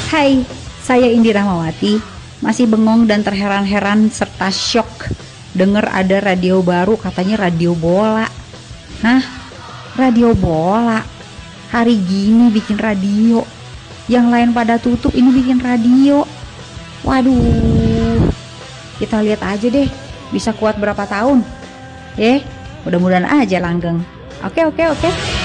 Hai, saya Indi Rahmawati. Masih bengong dan terheran-heran serta syok dengar ada radio baru, katanya radio bola. Hah? Radio bola? Hari gini bikin radio? Yang lain pada tutup, ini bikin radio. Waduh, kita lihat aja deh bisa kuat berapa tahun. Mudah-mudahan aja langgeng. Oke.